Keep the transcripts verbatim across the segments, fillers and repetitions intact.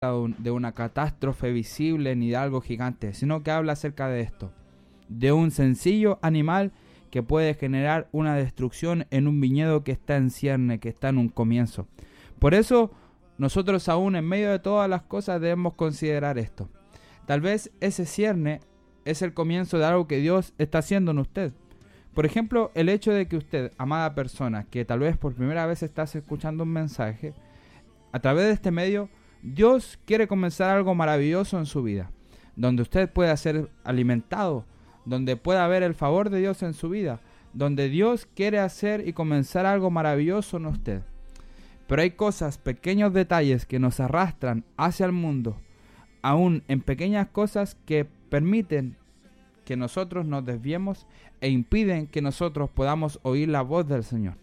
de una catástrofe visible ni de algo gigante, sino que habla acerca de esto, de un sencillo animal que puede generar una destrucción en un viñedo que está en cierne, que está en un comienzo. Por eso nosotros aún en medio de todas las cosas debemos considerar esto. Tal vez ese cierne es el comienzo de algo que Dios está haciendo en usted. Por ejemplo, el hecho de que usted, amada persona, que tal vez por primera vez estás escuchando un mensaje, a través de este medio, Dios quiere comenzar algo maravilloso en su vida, donde usted pueda ser alimentado, donde pueda ver el favor de Dios en su vida, donde Dios quiere hacer y comenzar algo maravilloso en usted. Pero hay cosas, pequeños detalles que nos arrastran hacia el mundo, aún en pequeñas cosas que permiten que nosotros nos desviemos e impiden que nosotros podamos oír la voz del Señor.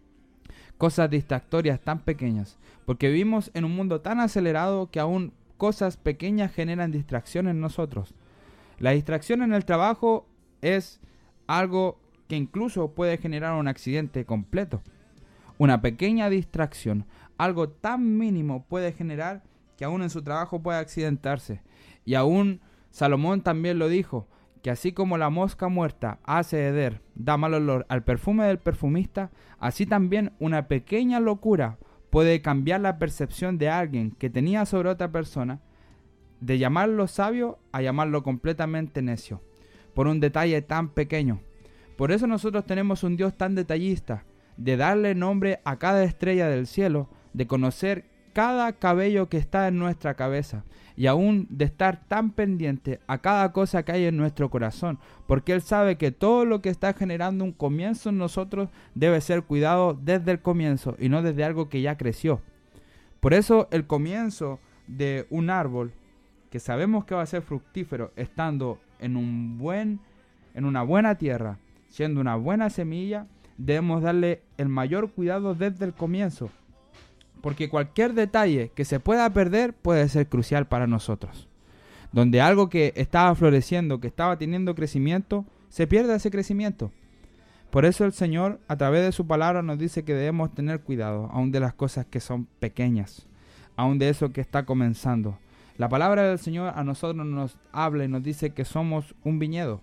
Cosas distractorias tan pequeñas, porque vivimos en un mundo tan acelerado que aún cosas pequeñas generan distracción en nosotros. La distracción en el trabajo es algo que incluso puede generar un accidente completo. Una pequeña distracción, algo tan mínimo, puede generar que aún en su trabajo pueda accidentarse. Y aún Salomón también lo dijo, que así como la mosca muerta hace heder, da mal olor al perfume del perfumista, así también una pequeña locura puede cambiar la percepción de alguien que tenía sobre otra persona, de llamarlo sabio a llamarlo completamente necio, por un detalle tan pequeño. Por eso nosotros tenemos un Dios tan detallista, de darle nombre a cada estrella del cielo, de conocer cada cabello que está en nuestra cabeza, y aún de estar tan pendiente a cada cosa que hay en nuestro corazón, porque Él sabe que todo lo que está generando un comienzo en nosotros debe ser cuidado desde el comienzo y no desde algo que ya creció. Por eso el comienzo de un árbol que sabemos que va a ser fructífero estando en un buen, en una buena tierra, siendo una buena semilla, debemos darle el mayor cuidado desde el comienzo. Porque cualquier detalle que se pueda perder puede ser crucial para nosotros. Donde algo que estaba floreciendo, que estaba teniendo crecimiento, se pierde ese crecimiento. Por eso el Señor, a través de su palabra, nos dice que debemos tener cuidado, aun de las cosas que son pequeñas, aun de eso que está comenzando. La palabra del Señor a nosotros nos habla y nos dice que somos un viñedo.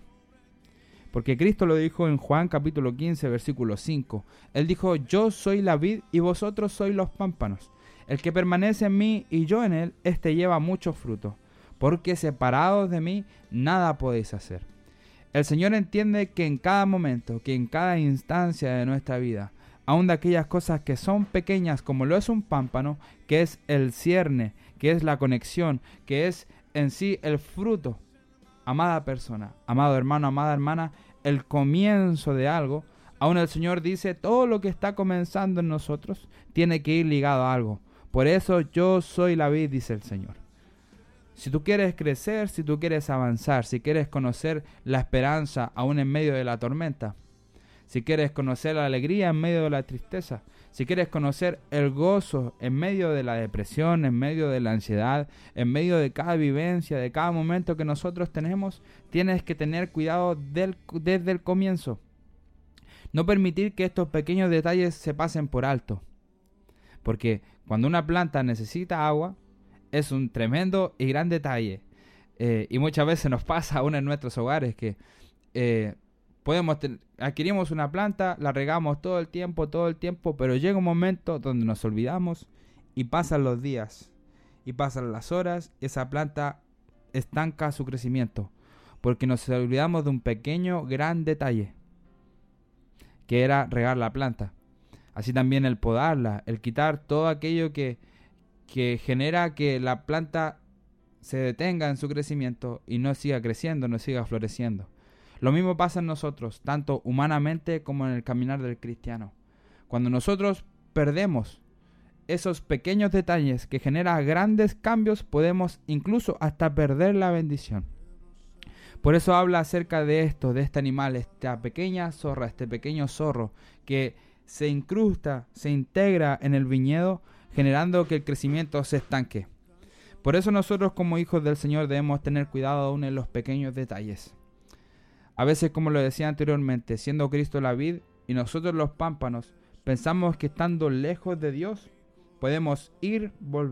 Porque Cristo lo dijo en Juan capítulo quince, versículo cinco. Él dijo, yo soy la vid y vosotros sois los pámpanos. El que permanece en mí y yo en él, éste lleva mucho fruto. Porque separados de mí, nada podéis hacer. El Señor entiende que en cada momento, que en cada instancia de nuestra vida, aun de aquellas cosas que son pequeñas como lo es un pámpano, que es el cierne, que es la conexión, que es en sí el fruto, amada persona, amado hermano, amada hermana, el comienzo de algo, aún el Señor dice, todo lo que está comenzando en nosotros tiene que ir ligado a algo. Por eso yo soy la vid, dice el Señor. Si tú quieres crecer, si tú quieres avanzar, si quieres conocer la esperanza aún en medio de la tormenta, si quieres conocer la alegría en medio de la tristeza, si quieres conocer el gozo en medio de la depresión, en medio de la ansiedad, en medio de cada vivencia, de cada momento que nosotros tenemos, tienes que tener cuidado del, desde el comienzo. No permitir que estos pequeños detalles se pasen por alto. Porque cuando una planta necesita agua, es un tremendo y gran detalle. Eh, y muchas veces nos pasa aún en nuestros hogares que eh, podemos ten- adquirimos una planta, la regamos todo el tiempo, todo el tiempo, pero llega un momento donde nos olvidamos y pasan los días y pasan las horas y esa planta estanca su crecimiento porque nos olvidamos de un pequeño gran detalle que era regar la planta. Así también el podarla, el quitar todo aquello que, que genera que la planta se detenga en su crecimiento y no siga creciendo, no siga floreciendo. Lo mismo pasa en nosotros, tanto humanamente como en el caminar del cristiano. Cuando nosotros perdemos esos pequeños detalles que generan grandes cambios, podemos incluso hasta perder la bendición. Por eso habla acerca de esto, de este animal, esta pequeña zorra, este pequeño zorro que se incrusta, se integra en el viñedo, generando que el crecimiento se estanque. Por eso nosotros como hijos del Señor debemos tener cuidado aún en los pequeños detalles. A veces, como lo decía anteriormente, siendo Cristo la vid y nosotros los pámpanos, pensamos que estando lejos de Dios podemos ir, volver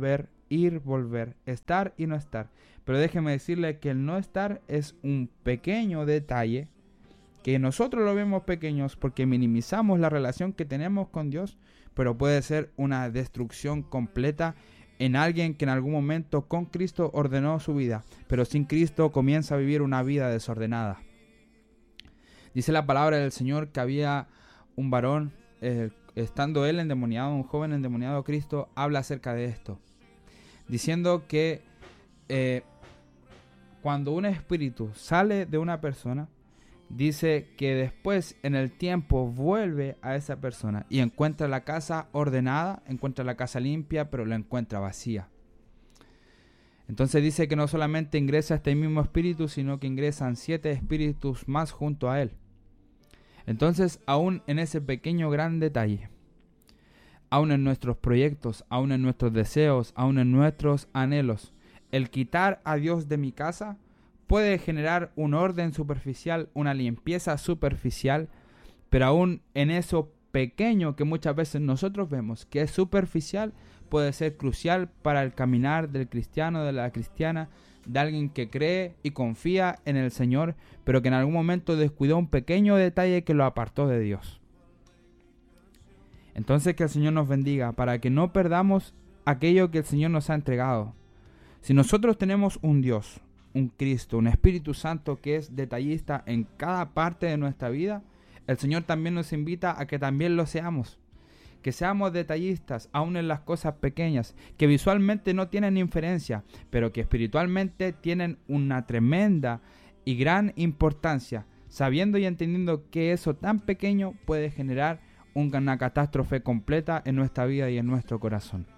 ir, volver, estar y no estar. Pero déjeme decirle que el no estar es un pequeño detalle, que nosotros lo vemos pequeños porque minimizamos la relación que tenemos con Dios, pero puede ser una destrucción completa en alguien que en algún momento con Cristo ordenó su vida, pero sin Cristo comienza a vivir una vida desordenada. Dice la palabra del Señor que había un varón, eh, estando él endemoniado, un joven endemoniado, Cristo habla acerca de esto, diciendo que eh, cuando un espíritu sale de una persona, dice que después en el tiempo vuelve a esa persona y encuentra la casa ordenada, encuentra la casa limpia, pero la encuentra vacía. Entonces dice que no solamente ingresa este mismo espíritu, sino que ingresan siete espíritus más junto a él. Entonces, aún en ese pequeño gran detalle, aún en nuestros proyectos, aún en nuestros deseos, aún en nuestros anhelos, el quitar a Dios de mi casa puede generar un orden superficial, una limpieza superficial, pero aún en eso pequeño que muchas veces nosotros vemos que es superficial, puede ser crucial para el caminar del cristiano, de la cristiana, de alguien que cree y confía en el Señor, pero que en algún momento descuidó un pequeño detalle que lo apartó de Dios. Entonces que el Señor nos bendiga para que no perdamos aquello que el Señor nos ha entregado. Si nosotros tenemos un Dios, un Cristo, un Espíritu Santo que es detallista en cada parte de nuestra vida, el Señor también nos invita a que también lo seamos. Que seamos detallistas aún en las cosas pequeñas, que visualmente no tienen inferencia, pero que espiritualmente tienen una tremenda y gran importancia, sabiendo y entendiendo que eso tan pequeño puede generar una catástrofe completa en nuestra vida y en nuestro corazón.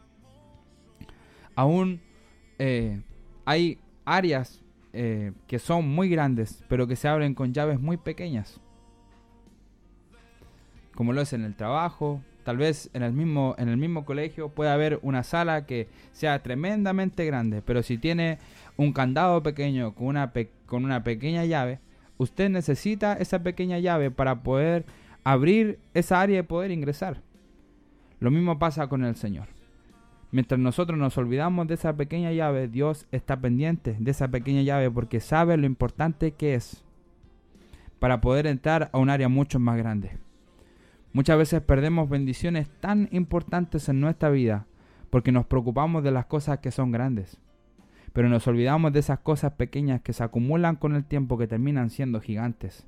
Aún eh, hay áreas eh, que son muy grandes, pero que se abren con llaves muy pequeñas, como lo es en el trabajo. Tal vez en el mismo, en el mismo colegio puede haber una sala que sea tremendamente grande, pero si tiene un candado pequeño con una, pe- con una pequeña llave, usted necesita esa pequeña llave para poder abrir esa área y poder ingresar. Lo mismo pasa con el Señor. Mientras nosotros nos olvidamos de esa pequeña llave, Dios está pendiente de esa pequeña llave porque sabe lo importante que es para poder entrar a un área mucho más grande. Muchas veces perdemos bendiciones tan importantes en nuestra vida porque nos preocupamos de las cosas que son grandes, pero nos olvidamos de esas cosas pequeñas que se acumulan con el tiempo, que terminan siendo gigantes.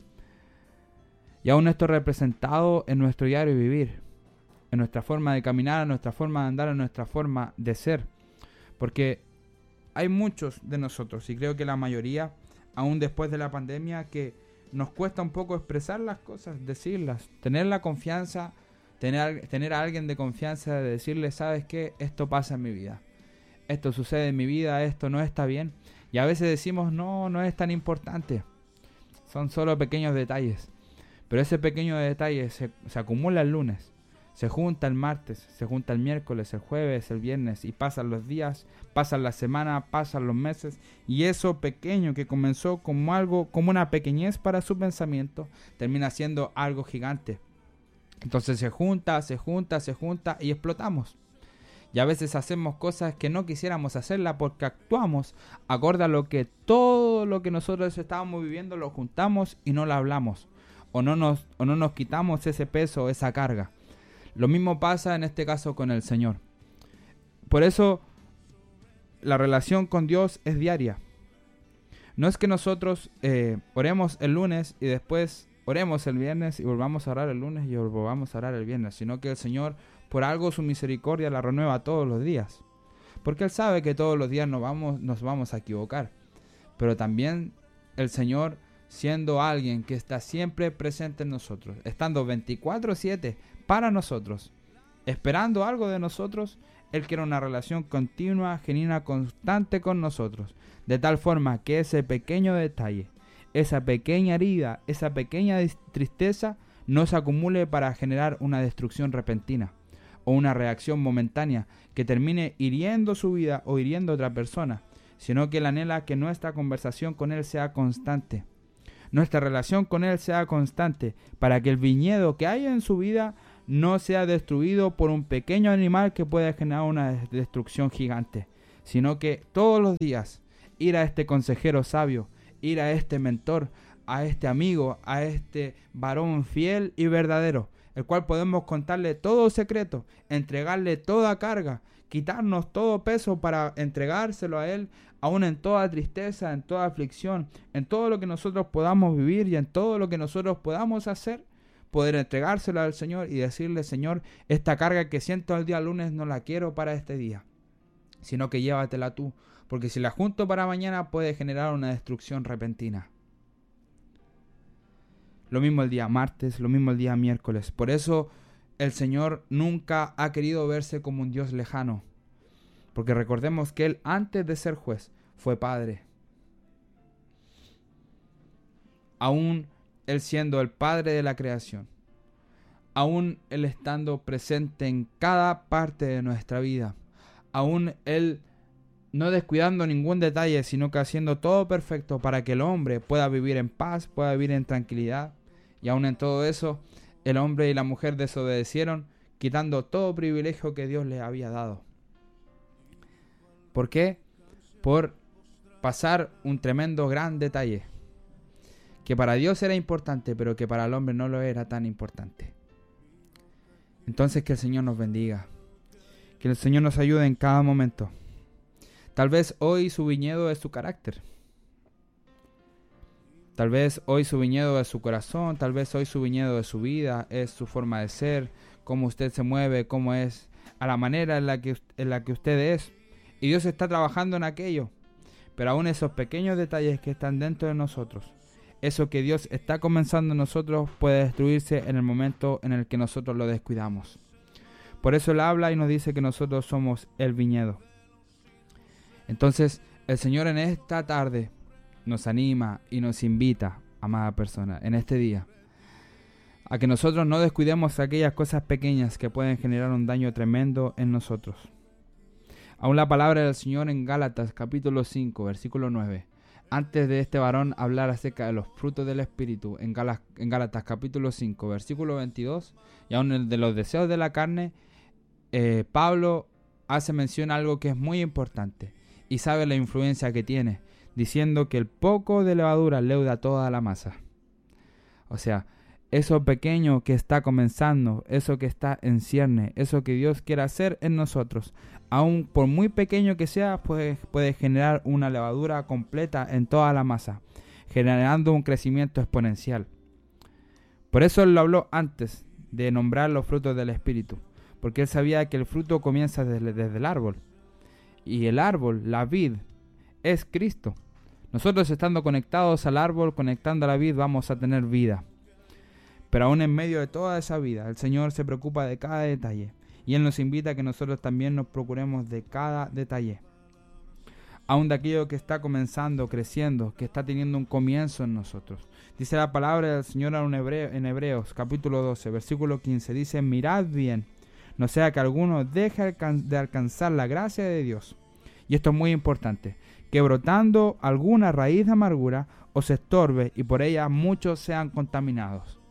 Y aún esto es representado en nuestro diario vivir, en nuestra forma de caminar, en nuestra forma de andar, en nuestra forma de ser, porque hay muchos de nosotros, y creo que la mayoría, aún después de la pandemia, que nos cuesta un poco expresar las cosas, decirlas, tener la confianza, tener, tener a alguien de confianza de decirle, ¿sabes qué? Esto pasa en mi vida, esto sucede en mi vida, esto no está bien. Y a veces decimos, no, no es tan importante, son solo pequeños detalles. Pero ese pequeño detalle se, se acumula el lunes, se junta el martes, se junta el miércoles, el jueves, el viernes, y pasan los días, pasan la semana, pasan los meses, y eso pequeño que comenzó como algo, como una pequeñez para su pensamiento, termina siendo algo gigante. Entonces se junta, se junta, se junta y explotamos. Y a veces hacemos cosas que no quisiéramos hacerlas porque actuamos acorde a lo que todo lo que nosotros estábamos viviendo lo juntamos y no lo hablamos, o no nos, o no nos quitamos ese peso, esa carga. Lo mismo pasa en este caso con el Señor. Por eso la relación con Dios es diaria. No es que nosotros eh, oremos el lunes y después oremos el viernes y volvamos a orar el lunes y volvamos a orar el viernes, sino que el Señor, por algo su misericordia la renueva todos los días. Porque Él sabe que todos los días nos vamos, nos vamos a equivocar. Pero también el Señor, siendo alguien que está siempre presente en nosotros, estando veinticuatro siete para nosotros, esperando algo de nosotros, Él quiere una relación continua, genuina, constante con nosotros, de tal forma que ese pequeño detalle, esa pequeña herida, esa pequeña tristeza no se acumule para generar una destrucción repentina o una reacción momentánea que termine hiriendo su vida o hiriendo a otra persona, sino que Él anhela que nuestra conversación con Él sea constante, nuestra relación con Él sea constante, para que el viñedo que hay en su vida no sea destruido por un pequeño animal que pueda generar una destrucción gigante, sino que todos los días ir a este consejero sabio, ir a este mentor, a este amigo, a este varón fiel y verdadero, el cual podemos contarle todo secreto, entregarle toda carga, quitarnos todo peso para entregárselo a Él, aún en toda tristeza, en toda aflicción, en todo lo que nosotros podamos vivir y en todo lo que nosotros podamos hacer, poder entregárselo al Señor y decirle: Señor, esta carga que siento el día lunes no la quiero para este día, sino que llévatela tú, porque si la junto para mañana puede generar una destrucción repentina. Lo mismo el día martes, lo mismo el día miércoles. Por eso el Señor nunca ha querido verse como un Dios lejano, porque recordemos que Él, antes de ser juez, fue Padre. Aún Él siendo el Padre de la creación, aún Él estando presente en cada parte de nuestra vida, aún Él no descuidando ningún detalle, sino que haciendo todo perfecto para que el hombre pueda vivir en paz, pueda vivir en tranquilidad. Y aún en todo eso, el hombre y la mujer desobedecieron, quitando todo privilegio que Dios les había dado. ¿Por qué? Por pasar un tremendo gran detalle, que para Dios era importante, pero que para el hombre no lo era tan importante. Entonces, que el Señor nos bendiga, que el Señor nos ayude en cada momento. Tal vez hoy su viñedo es su carácter. Tal vez hoy su viñedo es su corazón, tal vez hoy su viñedo es su vida, es su forma de ser, cómo usted se mueve, cómo es, a la manera en la que, en la que usted es. Y Dios está trabajando en aquello. Pero aún esos pequeños detalles que están dentro de nosotros, eso que Dios está comenzando en nosotros, puede destruirse en el momento en el que nosotros lo descuidamos. Por eso Él habla y nos dice que nosotros somos el viñedo. Entonces, el Señor en esta tarde nos anima y nos invita, amada persona, en este día, a que nosotros no descuidemos aquellas cosas pequeñas que pueden generar un daño tremendo en nosotros. Aún la palabra del Señor en Gálatas capítulo cinco, versículo nueve, antes de este varón hablar acerca de los frutos del Espíritu, en, Gal- en Gálatas capítulo cinco, versículo veintidós, y aún el de los deseos de la carne, eh, Pablo hace mención a algo que es muy importante y sabe la influencia que tiene, diciendo que el poco de levadura leuda toda la masa. O sea, eso pequeño que está comenzando, eso que está en cierne, eso que Dios quiere hacer en nosotros, aun por muy pequeño que sea, puede, puede generar una levadura completa en toda la masa, generando un crecimiento exponencial. Por eso Él lo habló antes de nombrar los frutos del Espíritu, porque Él sabía que el fruto comienza desde, desde el árbol. Y el árbol, la vid, es Cristo. Nosotros, estando conectados al árbol, conectando a la vid, vamos a tener vida. Pero aún en medio de toda esa vida, el Señor se preocupa de cada detalle. Y Él nos invita a que nosotros también nos procuremos de cada detalle. Aún de aquello que está comenzando, creciendo, que está teniendo un comienzo en nosotros. Dice la palabra del Señor en Hebreos, en Hebreos capítulo doce, versículo quince. Dice: mirad bien, no sea que alguno deje de alcanzar la gracia de Dios. Y esto es muy importante, que brotando alguna raíz de amargura os estorbe y por ella muchos sean contaminados.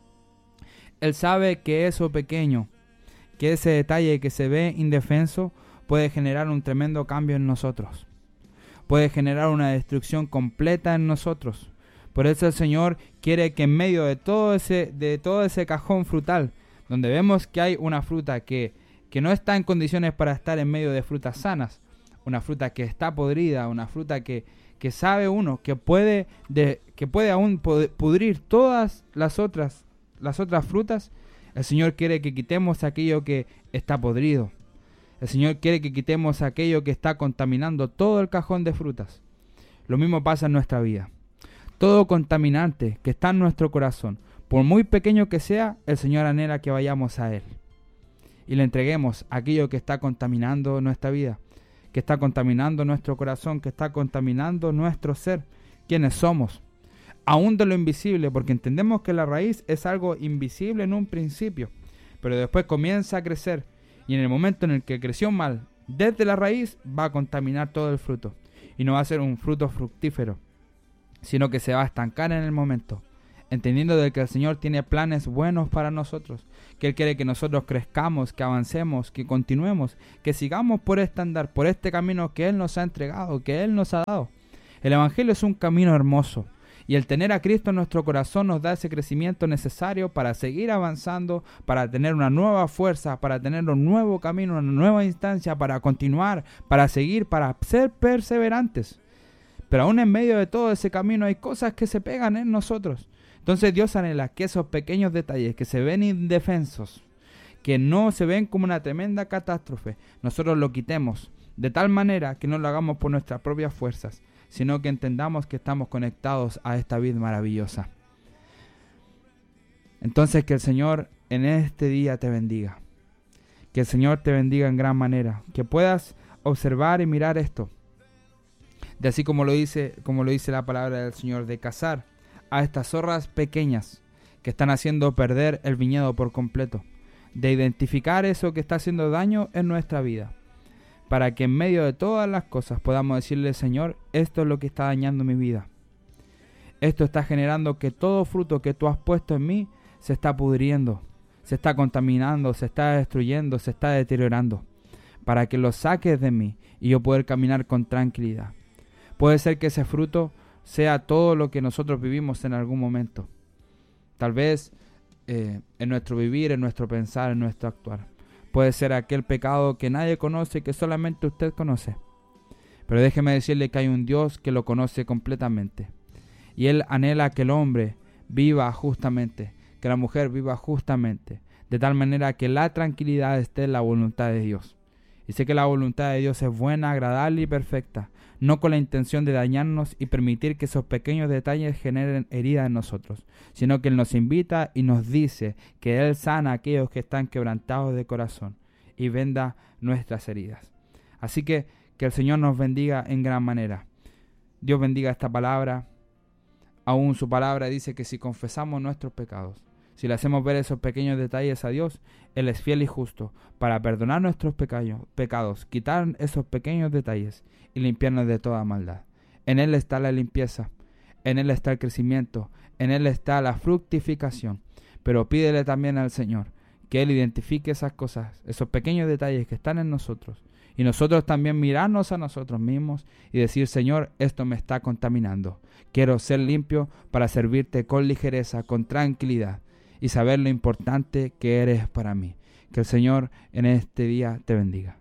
Él sabe que eso pequeño, que ese detalle que se ve indefenso, puede generar un tremendo cambio en nosotros. Puede generar una destrucción completa en nosotros. Por eso el Señor quiere que en medio de todo ese, de todo ese cajón frutal, donde vemos que hay una fruta que, que no está en condiciones para estar en medio de frutas sanas, una fruta que está podrida, una fruta que, que sabe uno que puede, de, que puede aún pudrir todas las otras, las otras frutas, el Señor quiere que quitemos aquello que está podrido. El Señor quiere que quitemos aquello que está contaminando todo el cajón de frutas. Lo mismo pasa en nuestra vida. Todo contaminante que está en nuestro corazón, por muy pequeño que sea, el Señor anhela que vayamos a Él y le entreguemos aquello que está contaminando nuestra vida, que está contaminando nuestro corazón, que está contaminando nuestro ser, quienes somos, aún de lo invisible, porque entendemos que la raíz es algo invisible en un principio, pero después comienza a crecer, y en el momento en el que creció mal, desde la raíz va a contaminar todo el fruto, y no va a ser un fruto fructífero, sino que se va a estancar en el momento, entendiendo de que el Señor tiene planes buenos para nosotros, que Él quiere que nosotros crezcamos, que avancemos, que continuemos, que sigamos por este andar, por este camino que Él nos ha entregado, que Él nos ha dado. El Evangelio es un camino hermoso, y el tener a Cristo en nuestro corazón nos da ese crecimiento necesario para seguir avanzando, para tener una nueva fuerza, para tener un nuevo camino, una nueva instancia, para continuar, para seguir, para ser perseverantes. Pero aún en medio de todo ese camino hay cosas que se pegan en nosotros. Entonces Dios anhela que esos pequeños detalles que se ven indefensos, que no se ven como una tremenda catástrofe, nosotros lo quitemos de tal manera que no lo hagamos por nuestras propias fuerzas, sino que entendamos que estamos conectados a esta vid maravillosa. Entonces que el Señor en este día te bendiga, que el Señor te bendiga en gran manera, que puedas observar y mirar esto, de así como lo dice, como lo dice la palabra del Señor, de cazar a estas zorras pequeñas que están haciendo perder el viñedo por completo, de identificar eso que está haciendo daño en nuestra vida, para que en medio de todas las cosas podamos decirle: Señor, esto es lo que está dañando mi vida. Esto está generando que todo fruto que tú has puesto en mí se está pudriendo, se está contaminando, se está destruyendo, se está deteriorando, para que lo saques de mí y yo poder caminar con tranquilidad. Puede ser que ese fruto sea todo lo que nosotros vivimos en algún momento. Tal vez eh, en nuestro vivir, en nuestro pensar, en nuestro actuar. Puede ser aquel pecado que nadie conoce, que solamente usted conoce. Pero déjeme decirle que hay un Dios que lo conoce completamente. Y Él anhela que el hombre viva justamente, que la mujer viva justamente, de tal manera que la tranquilidad esté en la voluntad de Dios. Y sé que la voluntad de Dios es buena, agradable y perfecta, no con la intención de dañarnos y permitir que esos pequeños detalles generen herida en nosotros, sino que Él nos invita y nos dice que Él sana a aquellos que están quebrantados de corazón y venda nuestras heridas. Así que que el Señor nos bendiga en gran manera. Dios bendiga esta palabra. Aún su palabra dice que si confesamos nuestros pecados, si le hacemos ver esos pequeños detalles a Dios, Él es fiel y justo para perdonar nuestros pecados, pecados, quitar esos pequeños detalles y limpiarnos de toda maldad. En Él está la limpieza, en Él está el crecimiento, en Él está la fructificación. Pero pídele también al Señor que Él identifique esas cosas, esos pequeños detalles que están en nosotros. Y nosotros también mirarnos a nosotros mismos y decir: Señor, esto me está contaminando. Quiero ser limpio para servirte con ligereza, con tranquilidad, y saber lo importante que eres para mí. Que el Señor en este día te bendiga.